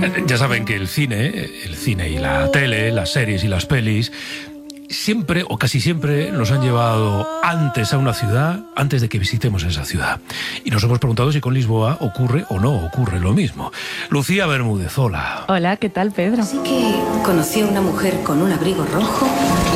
Ya saben que el cine y la tele, las series y las pelis, siempre o casi siempre nos han llevado antes a una ciudad, antes de que visitemos esa ciudad. Y nos hemos preguntado si con Lisboa ocurre o no ocurre lo mismo. Lucía Bermúdez, hola. Hola, ¿qué tal, Pedro? Así que conocí a una mujer con un abrigo rojo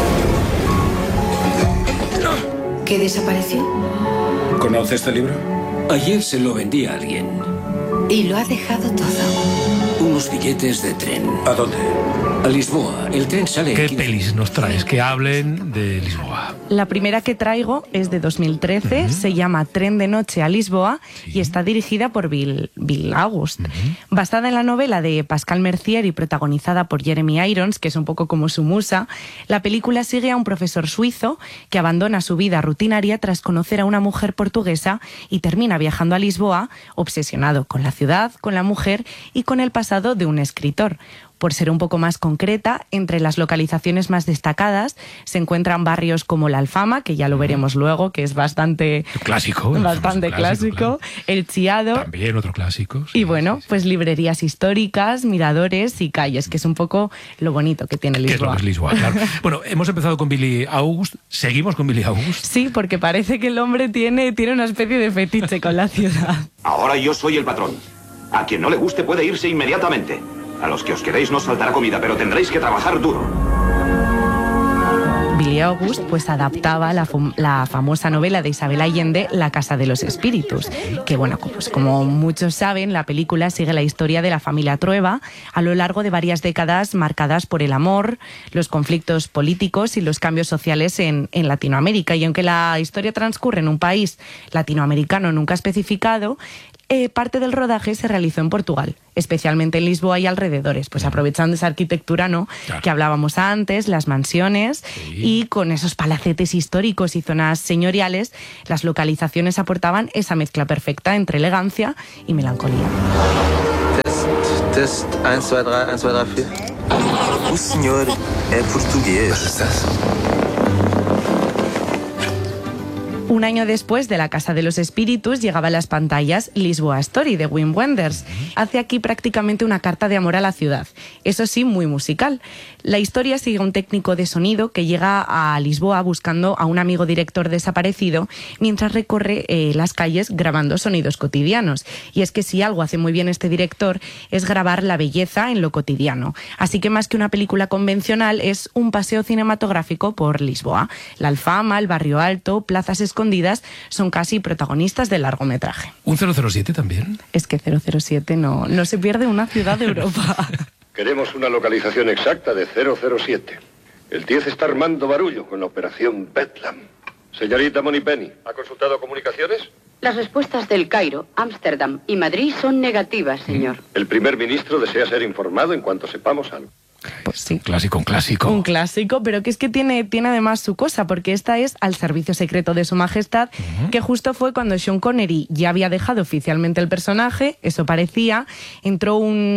que desapareció. ¿Conoce este libro? Ayer se lo vendí a alguien. Y lo ha dejado todo. Unos billetes de tren. ¿A dónde? A Lisboa. El tren sale... ¿Qué pelis nos traes que hablen de Lisboa? La primera que traigo es de 2013, se llama Tren de noche a Lisboa y está dirigida por Bill August. Basada en la novela de Pascal Mercier y protagonizada por Jeremy Irons, que es un poco como su musa, la película sigue a un profesor suizo que abandona su vida rutinaria tras conocer a una mujer portuguesa y termina viajando a Lisboa, obsesionado con la ciudad, con la mujer y con el pasado de un escritor. Por ser un poco más concreta, entre las localizaciones más destacadas se encuentran barrios como La Alfama, que ya lo veremos luego, que es bastante clásico, clásico, El Chiado. También otro clásico. Sí, y bueno, pues librerías históricas, miradores y calles, que es un poco lo bonito que tiene Lisboa. ¿Qué es lo que es Lisboa? Claro. Bueno, hemos empezado con Billy August, seguimos con Billy August. Sí, porque parece que el hombre tiene una especie de fetiche con la ciudad. Ahora yo soy el patrón. A quien no le guste puede irse inmediatamente. A los que os quedéis no os faltará comida, pero tendréis que trabajar duro. Billy August pues adaptaba la famosa novela de Isabel Allende, La Casa de los Espíritus, que bueno, pues como muchos saben, la película sigue la historia de la familia Trueba a lo largo de varias décadas marcadas por el amor, los conflictos políticos y los cambios sociales en Latinoamérica. Y aunque la historia transcurre en un país latinoamericano nunca especificado, parte del rodaje se realizó en Portugal, especialmente en Lisboa y alrededores, pues aprovechando esa arquitectura, ¿no?, claro, que hablábamos antes, las mansiones, y con esos palacetes históricos y zonas señoriales, las localizaciones aportaban esa mezcla perfecta entre elegancia y melancolía. Test, 1, 2, 3, 1, 2, 3, 4. O señor es portugués. Un año después de La Casa de los Espíritus llegaba a las pantallas Lisboa Story de Wim Wenders. Hace aquí prácticamente una carta de amor a la ciudad, eso sí, muy musical. La historia sigue a un técnico de sonido que llega a Lisboa buscando a un amigo director desaparecido mientras recorre las calles grabando sonidos cotidianos. Y es que si algo hace muy bien este director es grabar la belleza en lo cotidiano. Así que más que una película convencional es un paseo cinematográfico por Lisboa. La Alfama, el Barrio Alto, plazas escondidas son casi protagonistas del largometraje. ¿Un 007 también? Es que 007 no se pierde una ciudad de Europa. Queremos una localización exacta de 007. El 10 está armando barullo con la operación Bedlam. Señorita Moneypenny, ¿ha consultado comunicaciones? Las respuestas del Cairo, Ámsterdam y Madrid son negativas, señor. El primer ministro desea ser informado en cuanto sepamos algo. Pues sí. Un clásico. Un clásico, pero que es que tiene además su cosa, porque esta es Al servicio secreto de su majestad, que justo fue cuando Sean Connery ya había dejado oficialmente el personaje, eso parecía, entró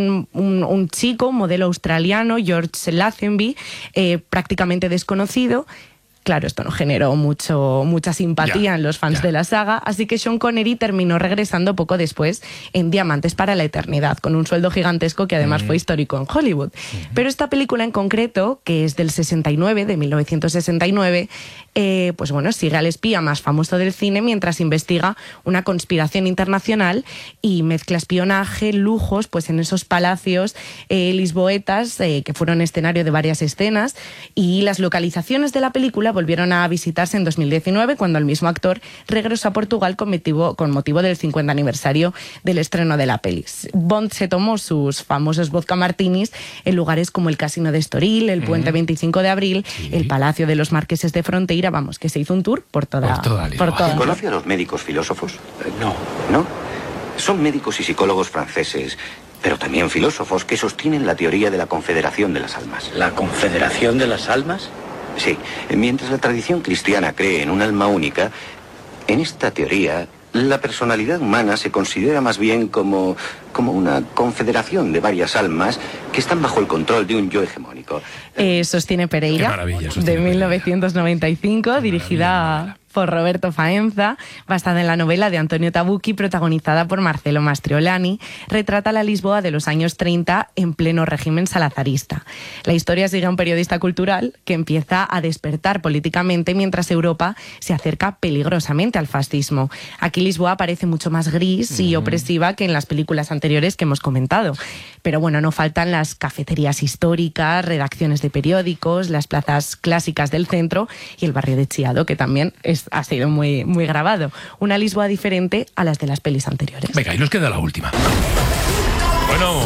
un chico, un modelo australiano, George Lazenby, prácticamente desconocido. Claro, esto no generó mucha simpatía en los fans de la saga, así que Sean Connery terminó regresando poco después en Diamantes para la Eternidad, con un sueldo gigantesco que además fue histórico en Hollywood. Pero esta película en concreto, que es del 69, de 1969, pues bueno, sigue al espía más famoso del cine mientras investiga una conspiración internacional y mezcla espionaje, lujos, pues en esos palacios lisboetas que fueron escenario de varias escenas, y las localizaciones de la película volvieron a visitarse en 2019 cuando el mismo actor regresó a Portugal con motivo del 50 aniversario del estreno de la peli. Bond se tomó sus famosos vodka martinis en lugares como el Casino de Estoril, el Puente 25 de Abril, el Palacio de los Marqueses de Fronteira, vamos, que se hizo un tour por toda Lisboa. ¿Conoce a los médicos filósofos? No. ¿No? Son médicos y psicólogos franceses, pero también filósofos que sostienen la teoría de la Confederación de las Almas. ¿La Confederación de las Almas? Sí, mientras la tradición cristiana cree en un alma única, en esta teoría la personalidad humana se considera más bien como una confederación de varias almas que están bajo el control de un yo hegemónico. Sostiene Pereira, de 1995, dirigida por Roberto Faenza, basada en la novela de Antonio Tabucchi, protagonizada por Marcelo Mastroianni, retrata la Lisboa de los años 30 en pleno régimen salazarista. La historia sigue a un periodista cultural que empieza a despertar políticamente mientras Europa se acerca peligrosamente al fascismo. Aquí Lisboa parece mucho más gris y opresiva que en las películas anteriores que hemos comentado. Pero bueno, no faltan las cafeterías históricas, redacciones de periódicos, las plazas clásicas del centro y el barrio de Chiado, que también ha sido muy, muy grabado. Una Lisboa diferente a las de las pelis anteriores. Venga, y nos queda la última. Bueno...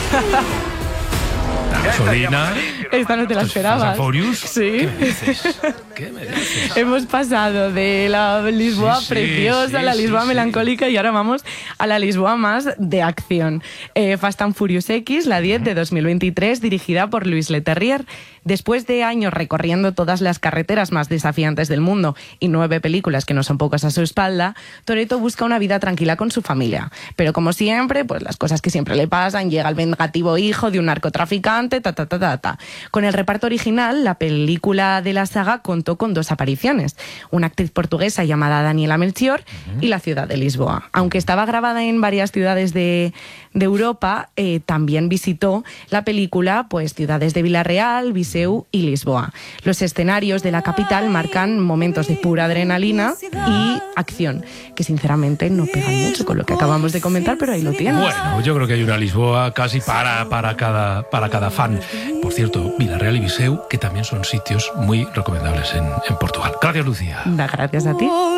La gasolina. Esta no te la esperabas. Sí. ¿Qué me dices? Hemos pasado de la Lisboa preciosa, la Lisboa melancólica, y ahora vamos a la Lisboa más de acción. Fast and Furious X, la 10 de 2023, dirigida por Louis Leterrier. Después de años recorriendo todas las carreteras más desafiantes del mundo y 9 películas que no son pocas a su espalda, Toretto busca una vida tranquila con su familia. Pero como siempre, pues las cosas que siempre le pasan, llega el vengativo hijo de un narcotraficante, Con el reparto original, la película de la saga contó con 2 apariciones. Una actriz portuguesa llamada Daniela Melchior y la ciudad de Lisboa. Aunque estaba grabada en varias ciudades de Europa, también visitó la película pues ciudades de Vila-real, Viseu y Lisboa. Los escenarios de la capital marcan momentos de pura adrenalina y acción, que sinceramente no pegan mucho con lo que acabamos de comentar, pero ahí lo tienes. Bueno, yo creo que hay una Lisboa casi para cada fan. Por cierto, Vila-real y Viseu, que también son sitios muy recomendables en Portugal. Gracias, Lucía. Gracias a ti.